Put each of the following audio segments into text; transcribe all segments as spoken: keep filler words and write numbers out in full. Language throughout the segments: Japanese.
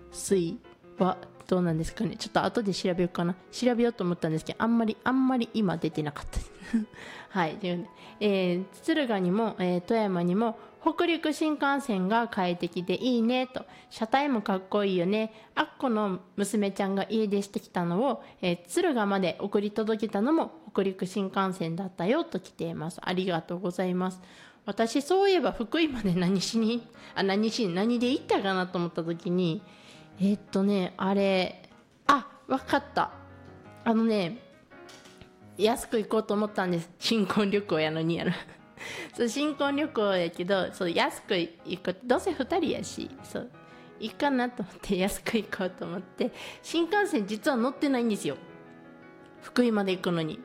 水はどうなんですかね。ちょっと後で調べようかな。調べようと思ったんですけど、あんまりあんまり今出てなかったですはい、えー、敦賀にも、えー、富山にも北陸新幹線が快適でいいねと、車体もかっこいいよね、あっこの娘ちゃんが家出してきたのを、えー、敦賀まで送り届けたのも北陸新幹線だったよと来ています。ありがとうございます。私そういえば福井まで何しにあ何しに何で行ったかなと思った時に、えー、っとねあれあわかった。あのね安く行こうと思ったんです。新婚旅行やのにやるそう新婚旅行やけど、そう安く行く、どうせふたりやし、そういいかなと思って安く行こうと思って、新幹線実は乗ってないんですよ、福井まで行くのに。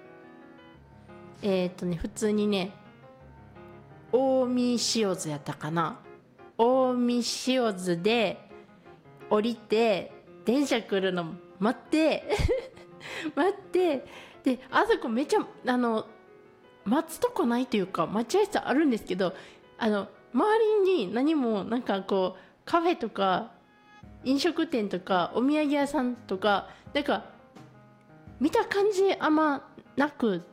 えっ、ー、とね普通にね近江塩津やったかな、近江塩津で降りて電車来るの待って待ってで、あそこめちゃあの待つとこないというか待合室あるんですけど、あの周りに何もなんかこうカフェとか飲食店とかお土産屋さんとかなんか見た感じあんまなくって、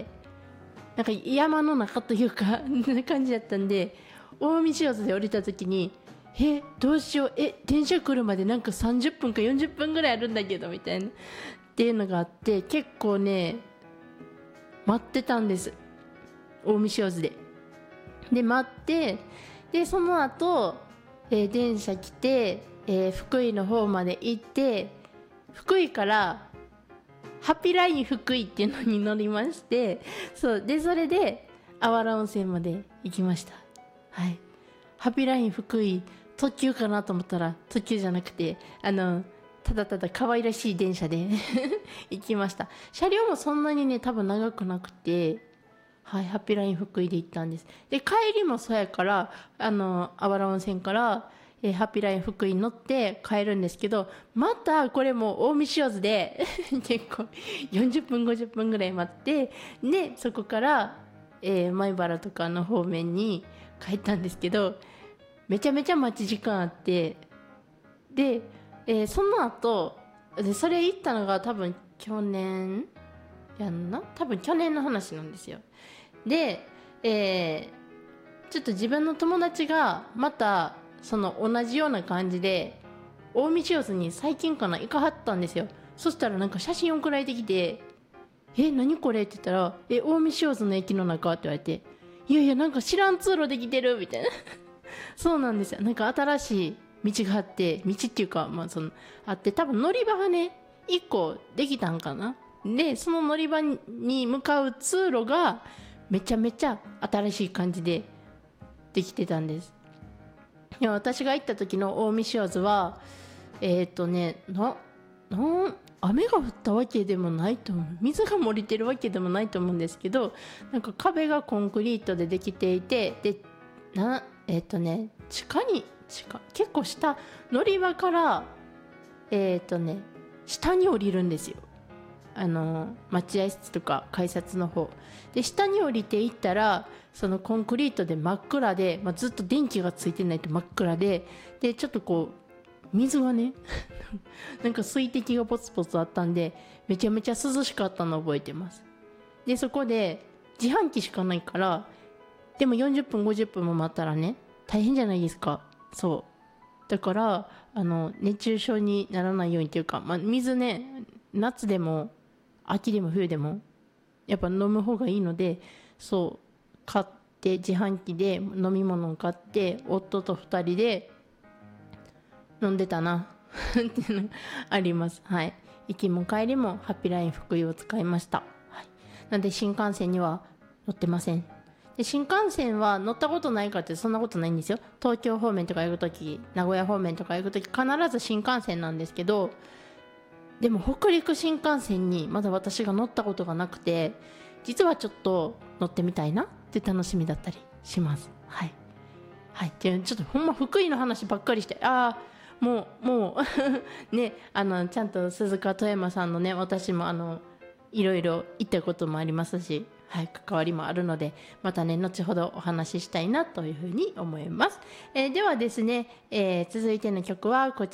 なんか山の中というかな感じだったんで、近江塩津で降りた時にえどうしよう、え電車来るまでなんかさんじゅっぷんかよんじゅっぷんぐらいあるんだけどみたいなっていうのがあって、結構ね待ってたんです、近江塩津で。で待って、でその後、えー、電車来て、えー、福井の方まで行って、福井からハッピーライン福井っていうのに乗りまして、そうでそれであわら温泉まで行きました。はい、ハッピーライン福井特急かなと思ったら特急じゃなくて、あのただただ可愛らしい電車で行きました。車両もそんなにね多分長くなくて、はい、ハッピーライン福井で行ったんです。で帰りもそうやから、あのあわら温泉から、えー、ハッピーライン福井に乗って帰るんですけど、またこれも近江塩津で結構よんじゅっぷんごじゅっぷんぐらい待って、でそこから、えー、米原とかの方面に帰ったんですけど、めちゃめちゃ待ち時間あって、で、えー、その後でそれ行ったのが多分去年やんな、多分去年の話なんですよ。で、えー、ちょっと自分の友達がまたその同じような感じで近江塩津に最近かな行かはったんですよ。そしたらなんか写真送られてきて、え何これって言ったら、え近江塩津の駅の中って言われて、いやいやなんか知らん通路できてるみたいなそうなんですよ。なんか新しい道があって、道っていうかまあそのあって、多分乗り場がねいっこできたんかな。でその乗り場に向かう通路がめちゃめちゃ新しい感じでできてたんです。いや私が行った時の近江塩津はえっ、ー、とねなな雨が降ったわけでもないと思う、水が漏れてるわけでもないと思うんですけど、なんか壁がコンクリートでできていて、でなえっ、ー、とね地下に地下結構下、乗り場からえっ、ー、とね下に降りるんですよ、あの待合室とか改札の方で。下に降りていったらそのコンクリートで真っ暗で、まあ、ずっと電気がついてないと真っ暗で、でちょっとこう水がねなんか水滴がポツポツあったんでめちゃめちゃ涼しかったのを覚えてます。でそこで自販機しかないから、でもよんじゅっぷんごじゅっぷんも待ったらね大変じゃないですか。そうだからあの熱中症にならないようにっていうか、まあ、水ね夏でも秋でも冬でもやっぱ飲む方がいいので、そう買って自販機で飲み物を買って夫とふたりで飲んでたなっていうのがあります。はい、行きも帰りもハッピーライン福井を使いました。はい、なので新幹線には乗ってません。で新幹線は乗ったことないかってそんなことないんですよ。東京方面とか行くとき、名古屋方面とか行くとき必ず新幹線なんですけど、でも北陸新幹線にまだ私が乗ったことがなくて、実はちょっと乗ってみたいなって楽しみだったりします。はいはい、でちょっとほんま福井の話ばっかりして、ああもうもうね、あのちゃんと鈴鹿富山さんのね私もあのいろいろ行ったこともありますし、はい、関わりもあるのでまたね後ほどお話ししたいなというふうに思います。えー、ではですね、えー、続いての曲はこちら